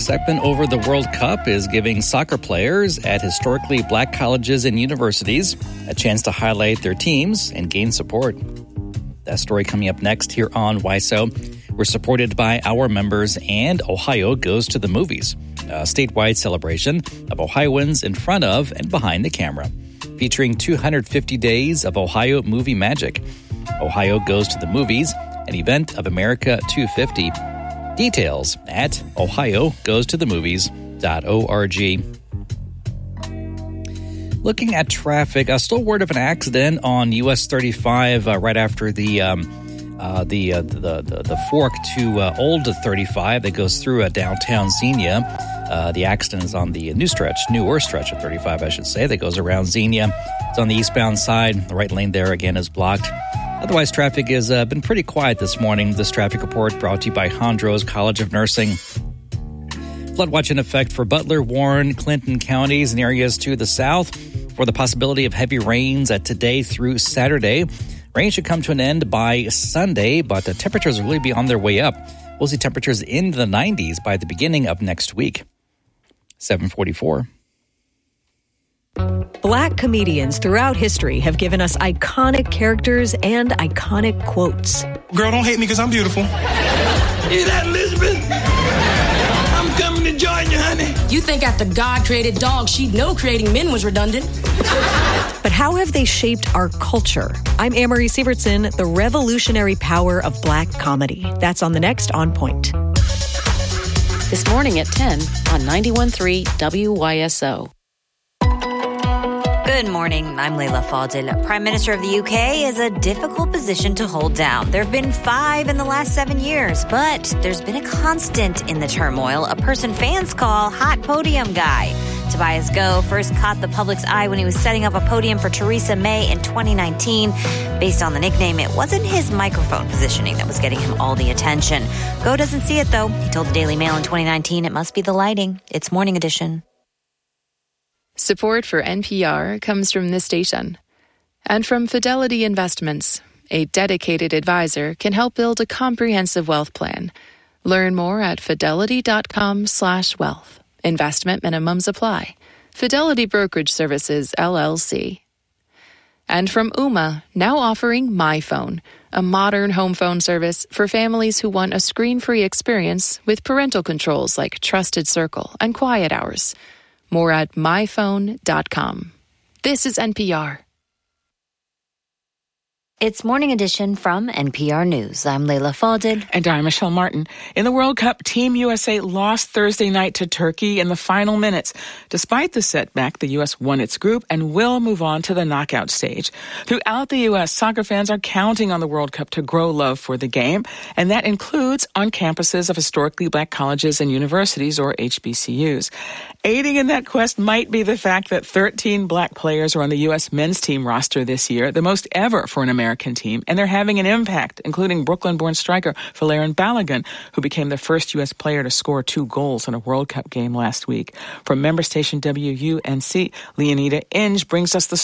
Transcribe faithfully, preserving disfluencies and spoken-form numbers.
excitement over the World Cup is giving soccer players at historically black colleges and universities a chance to highlight their teams and gain support. That story coming up next here on Y S O. We're supported by our members, and Ohio Goes to the Movies, a statewide celebration of Ohioans in front of and behind the camera, featuring two hundred fifty days of Ohio movie magic. Ohio Goes to the Movies, an event of America two fifty. Details at ohio goes to the movies dot org. Looking at traffic, uh, still word of an accident on U S thirty-five uh, right after the um, uh, the, uh, the the the fork to uh, Old thirty-five that goes through uh, downtown Xenia. Uh, the accident is on the new stretch, newer stretch of thirty-five, I should say, that goes around Xenia. It's on the eastbound side. The right lane there again is blocked. Otherwise, traffic has uh, been pretty quiet this morning. This traffic report brought to you by Hondros College of Nursing. Flood watch in effect for Butler, Warren, Clinton counties and areas to the south for the possibility of heavy rains uh, today through Saturday. Rain should come to an end by Sunday, but the temperatures will really be on their way up. We'll see temperatures in the nineties by the beginning of next week. seven forty-four. Black comedians throughout history have given us iconic characters and iconic quotes. Girl, don't hate me because I'm beautiful. Is that Elizabeth? I'm coming to join you, honey. You think after God created dogs, she'd know creating men was redundant. But how have they shaped our culture? I'm Amory Sievertson, the revolutionary power of black comedy. That's on the next On Point. This morning at ten on ninety-one point three W Y S O. Good morning. I'm Leila Fadel. Prime Minister of the U K is a difficult position to hold down. There have been five in the last seven years, but there's been a constant in the turmoil, a person fans call Hot Podium Guy. Tobias Goh first caught the public's eye when he was setting up a podium for Theresa May in twenty nineteen. Based on the nickname, it wasn't his microphone positioning that was getting him all the attention. Goh doesn't see it, though. He told the Daily Mail in twenty nineteen it must be the lighting. It's Morning Edition. Support for N P R comes from this station and from Fidelity Investments. A dedicated advisor can help build a comprehensive wealth plan. Learn more at fidelity.com slash wealth. Investment minimums apply. Fidelity Brokerage Services, L L C. And from Ooma, now offering MyPhone, a modern home phone service for families who want a screen-free experience with parental controls like Trusted Circle and Quiet Hours. More at my phone dot com. This is N P R. It's Morning Edition from N P R News. I'm Leila Fadel. And I'm Michelle Martin. In the World Cup, Team U S A lost Thursday night to Turkey in the final minutes. Despite the setback, the U S won its group and will move on to the knockout stage. Throughout the U S, soccer fans are counting on the World Cup to grow love for the game, and that includes on campuses of historically black colleges and universities, or H B C Us. Aiding in that quest might be the fact that thirteen black players are on the U S men's team roster this year, the most ever for an American team, and they're having an impact, including Brooklyn-born striker Valerian Balogun, who became the first U S player to score two goals in a World Cup game last week. From member station W U N C, Leonida Inge brings us the